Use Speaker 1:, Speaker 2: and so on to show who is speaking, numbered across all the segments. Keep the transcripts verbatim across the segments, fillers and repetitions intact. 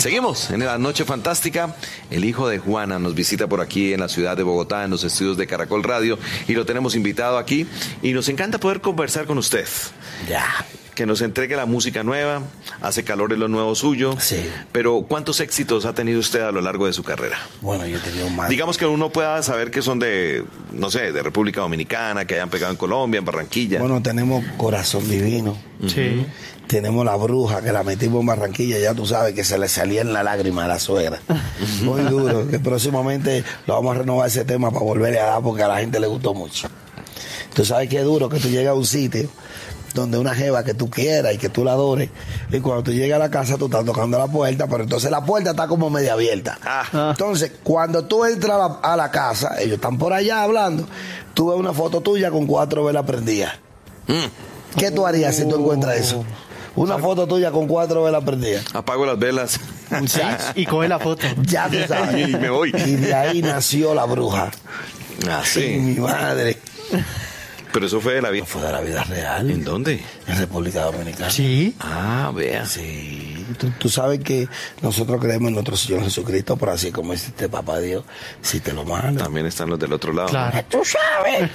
Speaker 1: Seguimos en la Noche Fantástica. El hijo de Juana nos visita por aquí en la ciudad de Bogotá, en los estudios de Caracol Radio, y lo tenemos invitado aquí. Y nos encanta poder conversar con usted.
Speaker 2: Ya.
Speaker 1: Que nos entregue la música nueva. Hace calor en lo nuevo suyo.
Speaker 2: Sí.
Speaker 1: Pero ¿cuántos éxitos ha tenido usted a lo largo de su carrera?
Speaker 2: Bueno, yo he tenido más.
Speaker 1: Digamos que uno pueda saber que son de, no sé, de República Dominicana, que hayan pegado en Colombia, en Barranquilla.
Speaker 2: Bueno, tenemos Corazón Divino.
Speaker 3: Sí.
Speaker 2: Tenemos La Bruja, que la metimos en Barranquilla, ya tú sabes que se le salía en la lágrima a la suegra. Muy duro, que próximamente lo vamos a renovar ese tema para volverle a dar porque a la gente le gustó mucho. Tú sabes que es duro que tú llegas a un sitio donde una jeva que tú quieras y que tú la adores, y cuando tú llegas a la casa tú estás tocando la puerta, pero entonces la puerta está como media abierta.
Speaker 1: Ah.
Speaker 2: Entonces, cuando tú entras a la, a la casa, ellos están por allá hablando, tú ves una foto tuya con cuatro velas prendidas.
Speaker 1: Mm.
Speaker 2: ¿Qué tú harías si tú encuentras eso? Una foto tuya con cuatro velas prendidas.
Speaker 1: Apago las velas.
Speaker 3: Y coge la foto.
Speaker 2: Ya tú sabes.
Speaker 1: Y me voy.
Speaker 2: Y de ahí nació La Bruja.
Speaker 1: Ah,
Speaker 2: Y
Speaker 1: sí.
Speaker 2: mi madre.
Speaker 1: Pero eso fue de la vida.
Speaker 2: Fue de la vida real.
Speaker 1: ¿En dónde?
Speaker 2: En República Dominicana.
Speaker 3: Sí.
Speaker 1: Ah, vea.
Speaker 2: Sí, tú, tú sabes que nosotros creemos en nuestro Señor Jesucristo, pero así como existe Papá Dios, si te lo manda.
Speaker 1: También están los del otro lado.
Speaker 3: Claro.
Speaker 2: Tú sabes.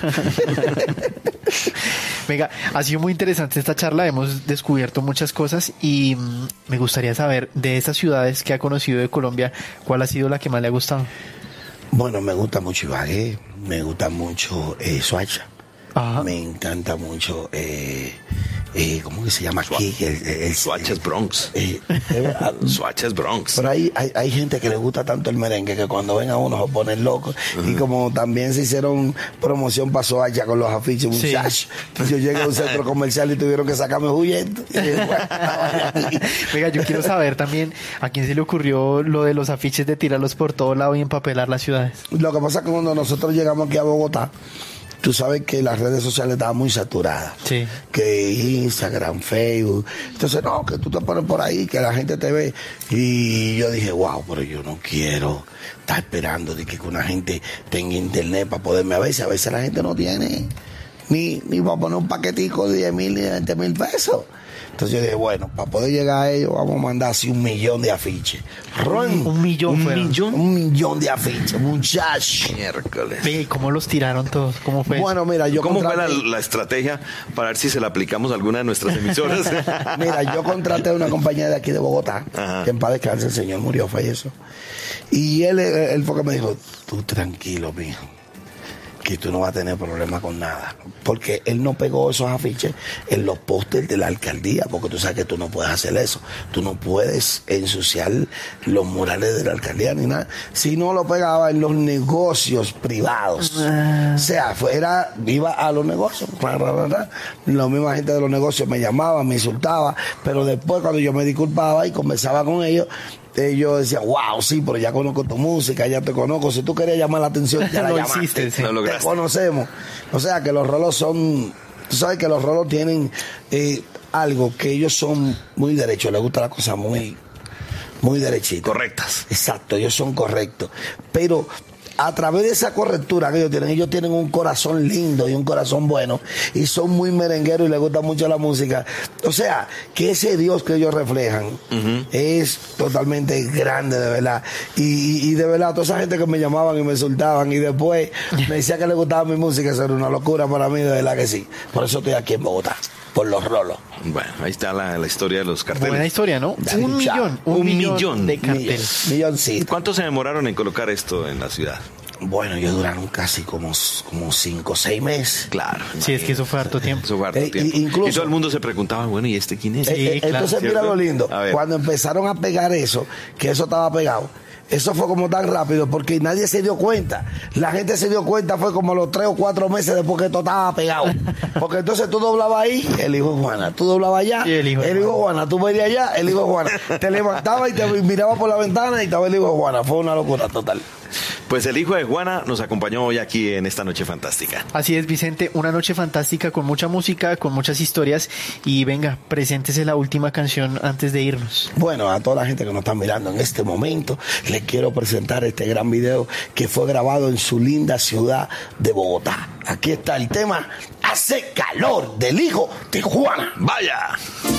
Speaker 3: Venga, ha sido muy interesante esta charla, hemos descubierto muchas cosas y mm, me gustaría saber de esas ciudades que ha conocido de Colombia, ¿cuál ha sido la que más le ha gustado?
Speaker 2: Bueno, me gusta mucho Ibagué, me gusta mucho eh, Soacha.
Speaker 3: Ajá.
Speaker 2: Me encanta mucho, eh, eh, ¿cómo que se llama aquí? El, el, el,
Speaker 1: Soacha es Bronx.
Speaker 2: eh, de verdad.
Speaker 1: Soacha es Bronx.
Speaker 2: Pero hay, hay, hay gente que le gusta tanto el merengue que cuando ven a uno se ponen locos. Uh-huh. Y como también se hicieron promoción para Soacha con los afiches,
Speaker 3: Sí.
Speaker 2: muchachos. Yo llegué a un centro comercial y tuvieron que sacarme huyendo. Y dije, bueno,
Speaker 3: Venga, yo quiero saber también a quién se le ocurrió lo de los afiches de tirarlos por todo lado y empapelar las ciudades.
Speaker 2: lo que pasa es que cuando nosotros llegamos aquí a Bogotá, tú sabes que las redes sociales estaban muy saturadas.
Speaker 3: Sí.
Speaker 2: Que Instagram, Facebook. Entonces, no, que tú te pones por ahí, que la gente te ve. Y yo dije, wow, pero yo no quiero estar esperando de que una gente tenga internet para poderme a veces. A veces la gente no tiene ni, ni para poner un paquetico de diez mil ni de veinte mil pesos. Entonces yo dije, bueno, para poder llegar a ellos vamos a mandar así un millón de afiches. Ron,
Speaker 3: Un millón
Speaker 2: un
Speaker 3: fueron.
Speaker 2: millón, un millón de afiches, muchachos.
Speaker 1: Miércoles.
Speaker 3: Venga, ¿y cómo los tiraron todos? ¿Cómo fue?
Speaker 2: Bueno, mira, yo
Speaker 1: ¿Cómo fue la,
Speaker 2: contraté-
Speaker 1: la estrategia para ver si se la aplicamos a alguna de nuestras emisoras?
Speaker 2: Mira, yo contraté a una compañía de aquí de Bogotá,
Speaker 1: Ajá.
Speaker 2: que en paz descanse, el señor murió, falleció. Y él, él fue que me dijo, tú tranquilo, mijo, que tú no vas a tener problema con nada. Porque él no pegó esos afiches en los pósters de la alcaldía, porque tú sabes que tú no puedes hacer eso. Tú no puedes ensuciar los murales de la alcaldía ni nada. Si no lo pegaba en los negocios privados. O sea, fuera, iba a los negocios. Ra, ra, ra, ra. La misma gente de los negocios me llamaba, me insultaba, pero después cuando yo me disculpaba y conversaba con ellos, ellos decían, wow, sí, pero ya conozco tu música, ya te conozco. Si tú querías llamar la atención, ya la
Speaker 3: Lo
Speaker 2: llamaste.
Speaker 3: hiciste, sí.
Speaker 1: Lo
Speaker 2: Te
Speaker 1: lograste.
Speaker 2: conocemos. O sea, que los rolos son... Tú sabes que los rolos tienen eh, algo, que ellos son muy derechos, les gusta la cosa muy, muy derechita.
Speaker 1: Correctas.
Speaker 2: Exacto, ellos son correctos. Pero a través de esa correctura que ellos tienen, ellos tienen un corazón lindo y un corazón bueno, y son muy merengueros y les gusta mucho la música. O sea, que ese Dios que ellos reflejan uh-huh. es totalmente grande, de verdad. Y, y, y de verdad, toda esa gente que me llamaban y me insultaban y después me decía que les gustaba mi música, eso era una locura para mí, de verdad que sí. Por eso estoy aquí en Bogotá, por los rolos.
Speaker 1: Bueno, ahí está la, la historia de los carteles.
Speaker 3: Buena historia, ¿no?
Speaker 2: Dale,
Speaker 3: Un
Speaker 2: chao.
Speaker 3: millón, un,
Speaker 1: Un
Speaker 3: millón,
Speaker 1: millón.
Speaker 3: de carteles.
Speaker 2: Millón, milloncito.
Speaker 1: ¿Cuánto se demoraron en colocar esto en la ciudad?
Speaker 2: Bueno, ellos duraron casi como, como cinco o seis meses.
Speaker 1: Claro.
Speaker 3: Sí, es que eso fue harto tiempo.
Speaker 1: Eso fue harto
Speaker 2: Eh,
Speaker 1: tiempo.
Speaker 2: y- incluso-
Speaker 1: y todo el mundo se preguntaba, bueno, ¿y este quién es?
Speaker 3: Sí,
Speaker 2: Eh, eh,
Speaker 3: claro,
Speaker 2: entonces
Speaker 1: ¿cierto?
Speaker 2: mira lo lindo,
Speaker 1: A ver.
Speaker 2: cuando empezaron a pegar eso, que eso estaba pegado, eso fue como tan rápido porque nadie se dio cuenta. La gente se dio cuenta fue como los tres o cuatro meses después que esto estaba pegado. Porque entonces tú doblabas ahí, el hijo de Juana, tú doblabas allá,
Speaker 3: Y el hijo de
Speaker 2: de Juana, tú venías allá, el hijo de Juana. Te levantabas y te mirabas por la ventana y estaba el hijo de Juana. Fue una locura total.
Speaker 1: Pues el hijo de Juana nos acompañó hoy aquí en esta noche fantástica.
Speaker 3: Así es, Vicente, una noche fantástica con mucha música, con muchas historias y venga, preséntese la última canción antes de irnos.
Speaker 2: Bueno, a toda la gente que nos está mirando en este momento, les quiero presentar este gran video que fue grabado en su linda ciudad de Bogotá. Aquí está el tema Hace Calor, del hijo de Juana.
Speaker 1: ¡Vaya!